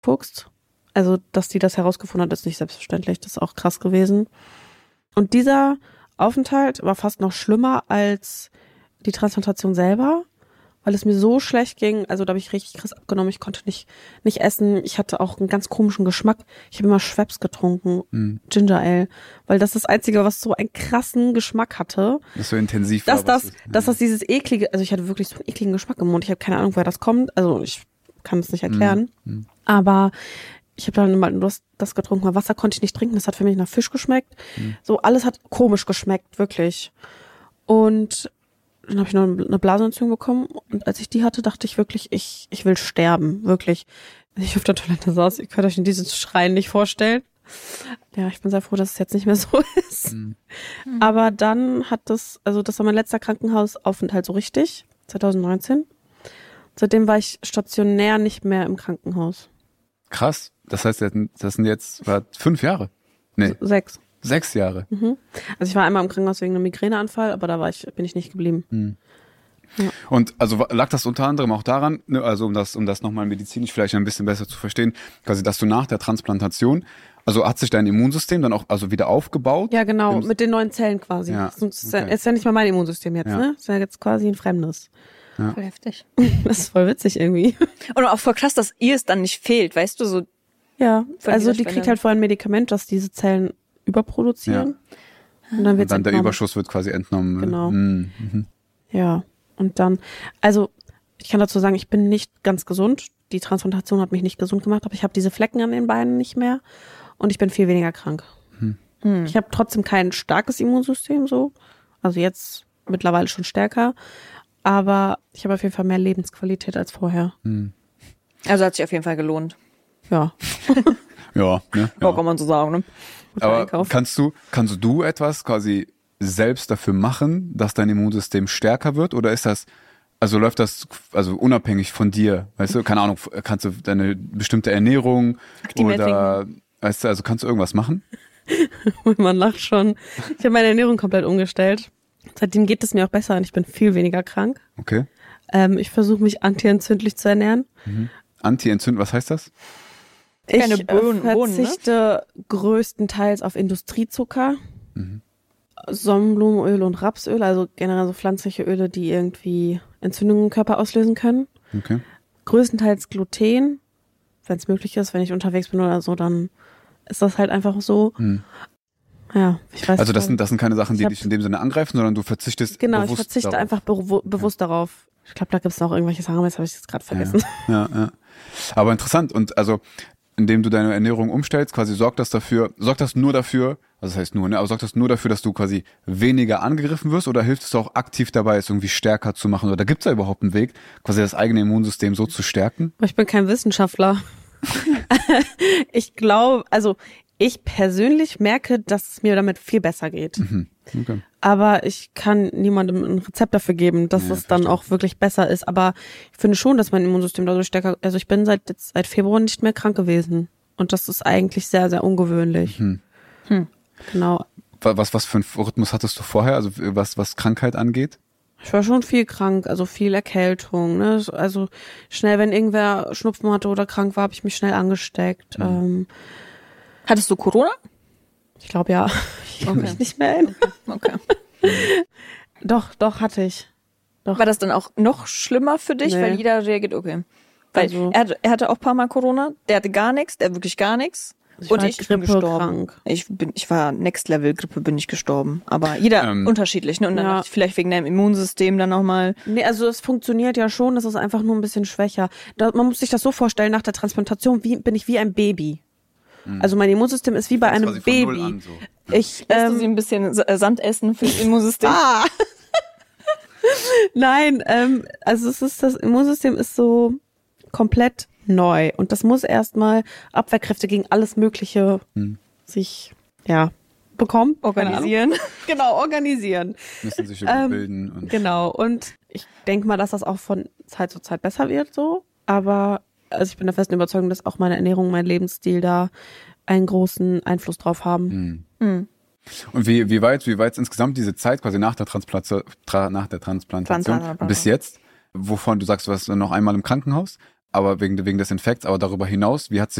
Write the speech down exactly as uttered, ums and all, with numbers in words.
fuchst. Also, dass die das herausgefunden hat, ist nicht selbstverständlich. Das ist auch krass gewesen. Und dieser Aufenthalt war fast noch schlimmer als die Transplantation selber, weil es mir so schlecht ging. Also da habe ich richtig krass abgenommen. Ich konnte nicht nicht essen. Ich hatte auch einen ganz komischen Geschmack. Ich habe immer Schweppes getrunken, mhm. Ginger Ale, weil das das Einzige, was so einen krassen Geschmack hatte. Das so intensiv dass war. Das, das, dass das dieses eklige, also ich hatte wirklich so einen ekligen Geschmack im Mund. Ich habe keine Ahnung, woher das kommt. Also ich kann es nicht erklären. Mhm. Aber ich habe dann mal das, das getrunken, weil Wasser konnte ich nicht trinken. Das hat für mich nach Fisch geschmeckt. Mhm. So alles hat komisch geschmeckt, wirklich. Und dann habe ich noch eine Blasenentzündung bekommen und als ich die hatte, dachte ich wirklich, ich ich will sterben, wirklich. Als ich auf der Toilette saß, ihr könnt euch in dieses Schreien nicht vorstellen. Ja, ich bin sehr froh, dass es jetzt nicht mehr so ist. Mhm. Aber dann hat das, also das war mein letzter Krankenhausaufenthalt so richtig, zwanzig neunzehn. Seitdem war ich stationär nicht mehr im Krankenhaus. Krass, das heißt, das sind jetzt war fünf Jahre? Nee. Sechs. Sechs Jahre. Mhm. Also ich war einmal im Krankenhaus wegen einem Migräneanfall, aber da war ich, bin ich nicht geblieben. Mhm. Ja. Und also lag das unter anderem auch daran, ne, also um das, um das nochmal medizinisch vielleicht ein bisschen besser zu verstehen, quasi, dass du nach der Transplantation, also hat sich dein Immunsystem dann auch also wieder aufgebaut? Ja, genau, mit den neuen Zellen quasi. Ja, das ist, okay. ja, ist ja nicht mal mein Immunsystem jetzt, ja. ne? Das ist ja jetzt quasi ein fremdes. Ja. Voll heftig. Das ist voll witzig irgendwie. Und auch voll krass, dass ihr es dann nicht fehlt, weißt du, so. Ja, also die kriegt halt vorher ein Medikament, das diese Zellen überproduzieren. Ja. Und dann, und dann der Überschuss wird quasi entnommen. Genau. Mhm. Ja, und dann, also ich kann dazu sagen, ich bin nicht ganz gesund. Die Transplantation hat mich nicht gesund gemacht, aber ich habe diese Flecken an den Beinen nicht mehr und ich bin viel weniger krank. Mhm. Ich habe trotzdem kein starkes Immunsystem so, also jetzt mittlerweile schon stärker, aber ich habe auf jeden Fall mehr Lebensqualität als vorher. Mhm. Also hat sich auf jeden Fall gelohnt. Ja. ja, ne? Ja. Ja, kann man so sagen, ne? Aber kannst du, kannst du etwas quasi selbst dafür machen, dass dein Immunsystem stärker wird? Oder ist das, also läuft das also unabhängig von dir? Weißt du, keine Ahnung, kannst du deine bestimmte Ernährung oder, weißt du, also kannst du irgendwas machen? Man lacht schon. Ich habe meine Ernährung komplett umgestellt. Seitdem geht es mir auch besser und ich bin viel weniger krank. Okay. Ähm, ich versuche mich antientzündlich zu ernähren. Mhm. Anti-entzündlich, was heißt das? Ich Keine Bohnen, verzichte Bohnen, ne? größtenteils auf Industriezucker, mhm. Sonnenblumenöl und Rapsöl, also generell so pflanzliche Öle, die irgendwie Entzündungen im Körper auslösen können. Okay. Größtenteils Gluten, wenn es möglich ist, wenn ich unterwegs bin oder so, dann ist das halt einfach so. Mhm. Ja, ich weiß. Also das sind das sind keine Sachen, die dich in dem Sinne angreifen, sondern du verzichtest genau, bewusst ich verzichte darauf. einfach be- bewusst ja. darauf. Ich glaube, da gibt es noch irgendwelche Sachen, aber jetzt habe ich es gerade vergessen. Ja, ja, ja. Aber interessant. Und also, indem du deine Ernährung umstellst, quasi sorgt das dafür, sorgt das nur dafür, also das heißt nur, ne, aber sorgt das nur dafür, dass du quasi weniger angegriffen wirst oder hilft es auch aktiv dabei, es irgendwie stärker zu machen? Oder gibt es da überhaupt einen Weg, quasi das eigene Immunsystem so zu stärken? Ich bin kein Wissenschaftler. Ich glaube, also ich persönlich merke, dass es mir damit viel besser geht. Mhm. Okay. Aber ich kann niemandem ein Rezept dafür geben, dass ja, es dann auch wirklich besser ist. Aber ich finde schon, dass mein Immunsystem dadurch stärker, also ich bin seit jetzt seit Februar nicht mehr krank gewesen. Und das ist eigentlich sehr, sehr ungewöhnlich. Mhm. Hm. Genau. Was, was für einen Rhythmus hattest du vorher, also was, was Krankheit angeht? Ich war schon viel krank, also viel Erkältung, ne? Also schnell, wenn irgendwer Schnupfen hatte oder krank war, habe ich mich schnell angesteckt. Mhm. Ähm, Hattest du Corona? Ich glaube ja. Ich kann okay. mich nicht mehr erinnern. Okay. okay. Doch, doch, hatte ich. Doch. War das dann auch noch schlimmer für dich? Nee. Weil jeder reagiert, okay. Weil also, er, hatte, er hatte auch ein paar Mal Corona, der hatte gar nichts, der wirklich gar nichts. Ich und war ich Grippe bin gestorben. Krank. Ich bin, ich war Next Level Grippe, bin ich gestorben. Aber jeder ähm, unterschiedlich, ne? Und dann ja. dachte ich, vielleicht wegen deinem Immunsystem dann nochmal. Nee, also es funktioniert ja schon, das ist einfach nur ein bisschen schwächer. Da, man muss sich das so vorstellen, nach der Transplantation wie, bin ich wie ein Baby. Also mein Immunsystem ist wie bei einem Baby. An, so. Ich Lässt ähm, du sie ein bisschen Sand essen für das Immunsystem? Ah. Nein, ähm, also es ist das Immunsystem ist so komplett neu und das muss erstmal Abwehrkräfte gegen alles Mögliche hm. sich ja bekommen, organisieren. Genau, organisieren. Müssen sich irgendwie ähm, bilden. Und genau. Und ich denke mal, dass das auch von Zeit zu Zeit besser wird, so. Aber also ich bin der festen Überzeugung, dass auch meine Ernährung, mein Lebensstil da einen großen Einfluss drauf haben. Hm. Hm. Und wie, wie weit, wie weit insgesamt diese Zeit quasi nach der Transplantation, tra, nach der Transplantation bis jetzt, wovon du sagst, du warst noch einmal im Krankenhaus, aber wegen, wegen des Infekts, aber darüber hinaus, wie hat